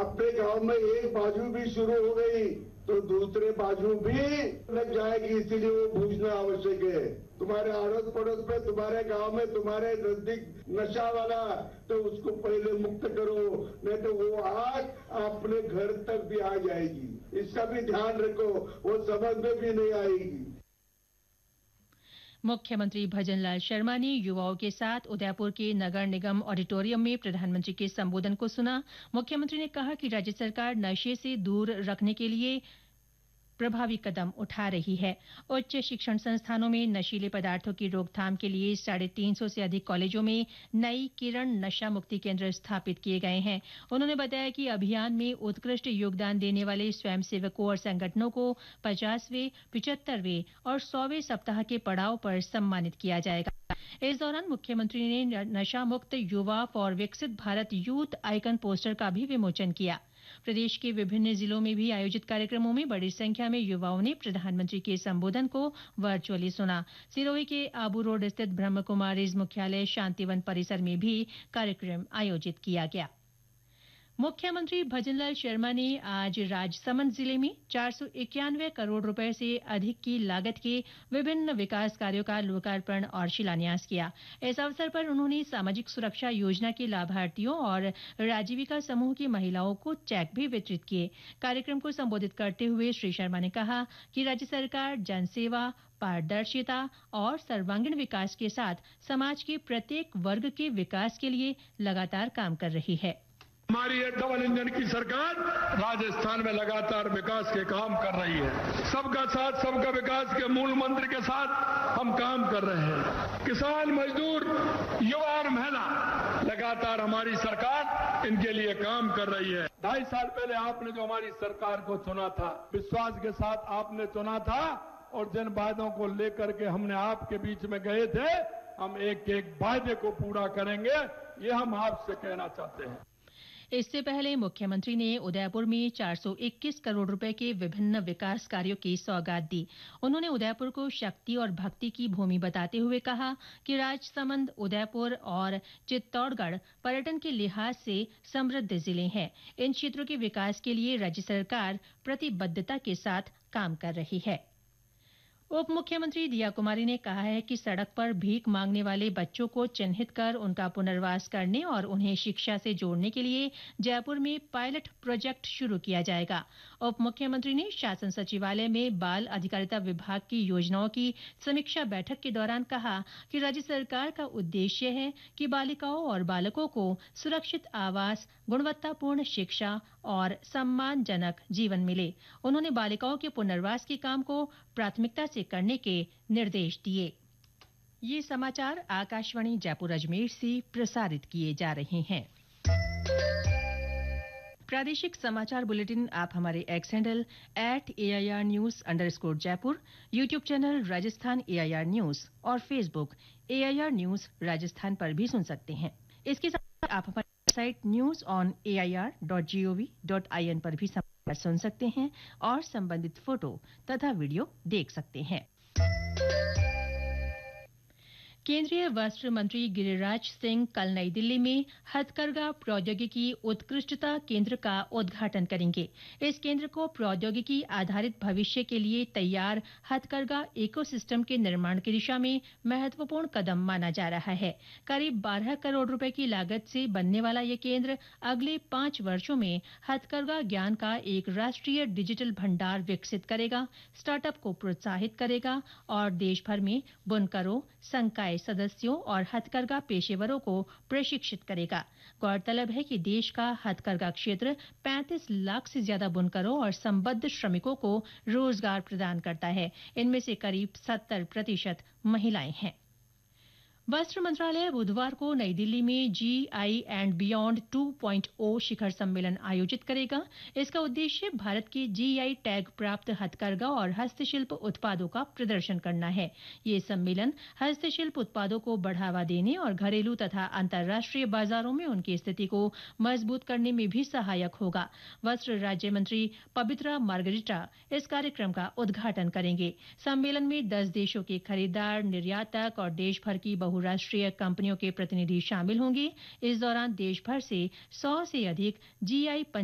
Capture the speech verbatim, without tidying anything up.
अपने गांव में एक बाजू भी शुरू हो गई तो दूसरे बाजू भी लग जाएगी, इसीलिए वो बूझना आवश्यक है। तुम्हारे अड़ोस पड़ोस में, तुम्हारे गांव में, तुम्हारे नजदीक नशा वाला, तो उसको पहले मुक्त करो, नहीं तो वो आग अपने घर तक भी आ जाएगी। इसका भी ध्यान रखो, वो समझ में भी नहीं आएगी। मुख्यमंत्री भजनलाल शर्मा ने युवाओं के साथ उदयपुर के नगर निगम ऑडिटोरियम में प्रधानमंत्री के संबोधन को सुना। मुख्यमंत्री ने कहा कि राज्य सरकार नशे से दूर रखने के लिए प्रभावी कदम उठा रही है। उच्च शिक्षण संस्थानों में नशीले पदार्थों की रोकथाम के लिए साढ़े तीन सौ से अधिक कॉलेजों में नई किरण नशा मुक्ति केंद्र स्थापित किए गए हैं। उन्होंने बताया कि अभियान में उत्कृष्ट योगदान देने वाले स्वयंसेवकों और संगठनों को पचासवें, पिचहत्तरवें और सौवें सप्ताह के पड़ाव पर सम्मानित किया जाएगा। इस दौरान मुख्यमंत्री ने नशा मुक्त युवा फॉर विकसित भारत यूथ आइकन पोस्टर का भी विमोचन किया। प्रदेश के विभिन्न जिलों में भी आयोजित कार्यक्रमों में बड़ी संख्या में युवाओं ने प्रधानमंत्री के संबोधन को वर्चुअली सुना। सिरोही के आबू रोड स्थित ब्रह्म कुमारीज मुख्यालय शांतिवन परिसर में भी कार्यक्रम आयोजित किया गया। मुख्यमंत्री भजनलाल शर्मा ने आज राजसमंद जिले में चार सौ इक्यानवे करोड़ रुपए से अधिक की लागत के विभिन्न विकास कार्यों का लोकार्पण और शिलान्यास किया। इस अवसर पर उन्होंने सामाजिक सुरक्षा योजना के लाभार्थियों और राजीविका समूह की महिलाओं को चेक भी वितरित किए। कार्यक्रम को संबोधित करते हुए श्री शर्मा ने कहा कि राज्य सरकार जनसेवा, पारदर्शिता और सर्वांगीण विकास के साथ समाज के प्रत्येक वर्ग के विकास के लिए लगातार काम कर रही है। हमारी ये डबल इंजन की सरकार राजस्थान में लगातार विकास के काम कर रही है। सबका साथ सबका विकास के मूल मंत्र के साथ हम काम कर रहे हैं। किसान, मजदूर, युवा और महिला, लगातार हमारी सरकार इनके लिए काम कर रही है। ढाई साल पहले आपने जो हमारी सरकार को चुना था, विश्वास के साथ आपने चुना था और जिन वायदों को लेकर के हमने आपके बीच में गए थे, हम एक एक वायदे को पूरा करेंगे, ये हम आपसे कहना चाहते हैं। इससे पहले मुख्यमंत्री ने उदयपुर में चार सौ इक्कीस करोड़ रुपए के विभिन्न विकास कार्यों की सौगात दी। उन्होंने उदयपुर को शक्ति और भक्ति की भूमि बताते हुए कहा कि राजसमंद, उदयपुर और चित्तौड़गढ़ पर्यटन के लिहाज से समृद्ध जिले हैं। इन क्षेत्रों के विकास के लिए राज्य सरकार प्रतिबद्धता के साथ काम कर रही है। उप मुख्यमंत्री दिया कुमारी ने कहा है कि सड़क पर भीख मांगने वाले बच्चों को चिन्हित कर उनका पुनर्वास करने और उन्हें शिक्षा से जोड़ने के लिए जयपुर में पायलट प्रोजेक्ट शुरू किया जाएगा। उप मुख्यमंत्री ने शासन सचिवालय में बाल अधिकारिता विभाग की योजनाओं की समीक्षा बैठक के दौरान कहा कि राज्य सरकार का उद्देश्य है कि बालिकाओं और बालकों को सुरक्षित आवास, गुणवत्तापूर्ण शिक्षा और सम्मानजनक जीवन मिले। उन्होंने बालिकाओं के पुनर्वास के काम को प्राथमिकता से करने के निर्देश दिए। ये समाचार आकाशवाणी जयपुर अजमेर से प्रसारित किए जा रहे हैं। प्रादेशिक समाचार बुलेटिन आप हमारे x handle at A I R news under score Jaipur, YouTube channel Rajasthan A I R news और Facebook A I R news Rajasthan पर भी सुन सकते हैं। इसके साथ आप हमारी website news on A I R dot G O V dot I N पर भी समाचार सुन सकते हैं और संबंधित फोटो तथा वीडियो देख सकते हैं। केंद्रीय वस्त्र मंत्री गिरिराज सिंह कल नई दिल्ली में हथकरघा प्रौद्योगिकी उत्कृष्टता केंद्र का उद्घाटन करेंगे। इस केंद्र को प्रौद्योगिकी आधारित भविष्य के लिए तैयार हथकरघा इकोसिस्टम के निर्माण की दिशा में महत्वपूर्ण कदम माना जा रहा है। करीब बारह करोड़ रुपए की लागत से बनने वाला यह केंद्र अगले पांच वर्षों में हथकरघा ज्ञान का एक राष्ट्रीय डिजिटल भंडार विकसित करेगा, स्टार्टअप को प्रोत्साहित करेगा और देश भर में बुनकरों, संकाय सदस्यों और हथकरघा पेशेवरों को प्रशिक्षित करेगा। गौरतलब है कि देश का हथकरघा क्षेत्र पैंतीस लाख से ज्यादा बुनकरों और संबद्ध श्रमिकों को रोजगार प्रदान करता है। इनमें से करीब सत्तर प्रतिशत महिलाएं हैं। वस्त्र मंत्रालय बुधवार को नई दिल्ली में जी आई एंड बियॉन्ड टू पॉइंट ओ शिखर सम्मेलन आयोजित करेगा। इसका उद्देश्य भारत के जी आई टैग प्राप्त हथकरघा और हस्तशिल्प उत्पादों का प्रदर्शन करना है। ये सम्मेलन हस्तशिल्प उत्पादों को बढ़ावा देने और घरेलू तथा अंतर्राष्ट्रीय बाजारों में उनकी स्थिति को मजबूत करने में भी सहायक होगा। वस्त्र राज्य मंत्री पवित्रा मार्गरिटा इस कार्यक्रम का उद्घाटन करेंगे। सम्मेलन में दस देशों के खरीदार, निर्यातक और देश भर की बहुराष्ट्रीय कंपनियों के प्रतिनिधि शामिल होंगे। इस दौरान देश भर से सौ से अधिक जी आई